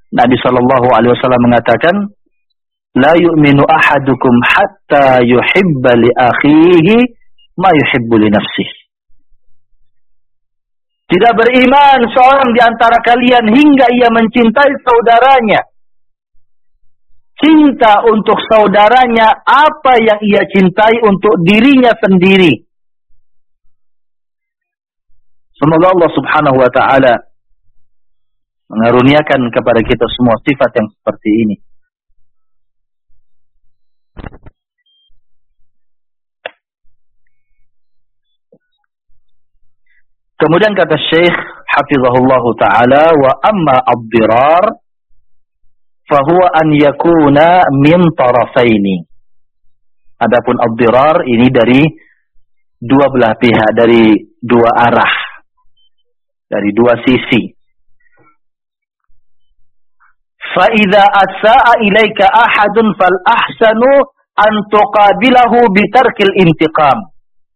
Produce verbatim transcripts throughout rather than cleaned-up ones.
Nabi sallallahu alaihi wasallam mengatakan, la yu'minu ahadukum hatta yuhibba li akhihi ma yuhibbu li nafsihi. Tidak beriman seorang di antara kalian hingga ia mencintai saudaranya. Cinta untuk saudaranya apa yang ia cintai untuk dirinya sendiri. Semoga Allah subhanahu wa ta'ala mengaruniakan kepada kita semua sifat yang seperti ini. Kemudian kata Syekh hafizahullahu ta'ala, wa amma ad-dirar fahuwa an yakuna min tarafaini. Adapun ad-dirar ini dari dua belah pihak, dari dua arah, dari dua sisi. Fa idza asaa ilaika ahadun fal ahsanu an tuqabilahu bi tarkil intiqam.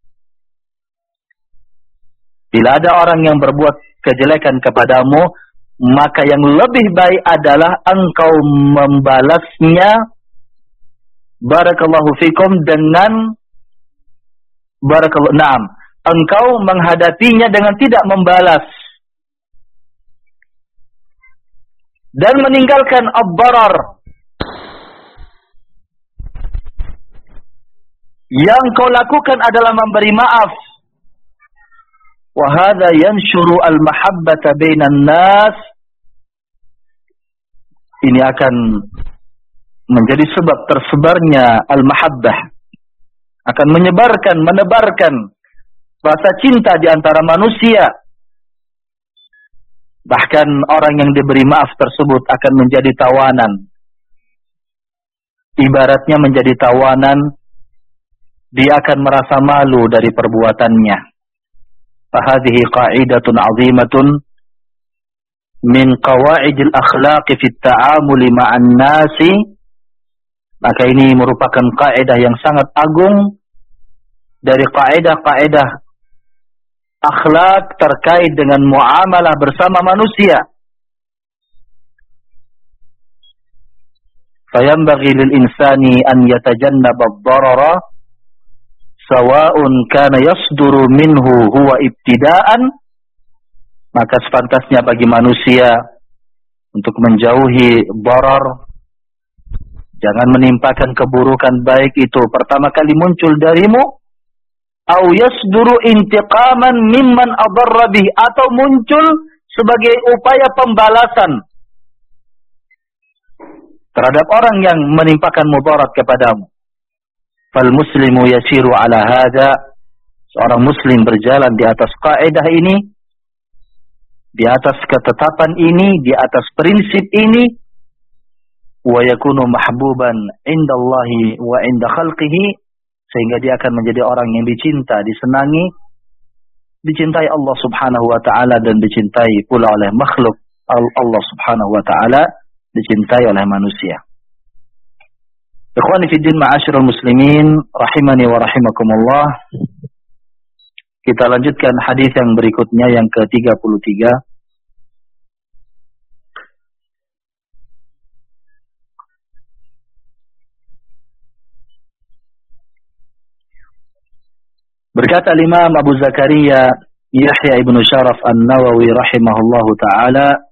Bila ada orang yang berbuat kejelekan kepadamu, maka yang lebih baik adalah engkau membalasnya, barakallahu fikum, dengan barakallahu na'am, engkau menghadapinya dengan tidak membalas dan meninggalkan ad-darar. Yang kau lakukan adalah memberi maaf. Wa hadha yanshuru al-mahabbata bainan nas. Ini akan menjadi sebab tersebarnya al-mahabbah, akan menyebarkan, menebarkan rasa cinta di antara manusia. Bahkan orang yang diberi maaf tersebut akan menjadi tawanan. Ibaratnya menjadi tawanan, dia akan merasa malu dari perbuatannya. Fahadhihi qa'idatun 'azimatun min qawa'idil akhlaq fi at-ta'amuli ma'an nasi. Maka ini merupakan kaidah yang sangat agung dari kaidah-kaidah akhlak terkait dengan muamalah bersama manusia. Fayanbaghi lil insani an yatajannaba ad-darara sawa'un kana yasduru minhu huwa ibtida'an. Maka sepantasnya bagi manusia untuk menjauhi darar. Jangan menimpakan keburukan, baik itu pertama kali muncul darimu, au yasduru intiqaman mimman adarra bih, atau muncul sebagai upaya pembalasan terhadap orang yang menimpakan mudarat kepadamu. Fal muslimu yasiru ala hada. Seorang muslim berjalan di atas kaidah ini, di atas ketetapan ini, di atas prinsip ini, wa yakunu mahbuban indallahi wa inda khalqihi, sehingga dia akan menjadi orang yang dicinta, disenangi, dicintai Allah Subhanahu wa taala dan dicintai pula oleh makhluk Allah Subhanahu wa taala, dicintai oleh manusia. Ikhwani fi din, ma'asyiral muslimin rahimani wa rahimakumullah. Kita lanjutkan hadis yang berikutnya, yang ke tiga puluh tiga. Berkata Imam Abu Zakaria Yahya ibn Sharaf an-Nawawi rahimahullahu ta'ala,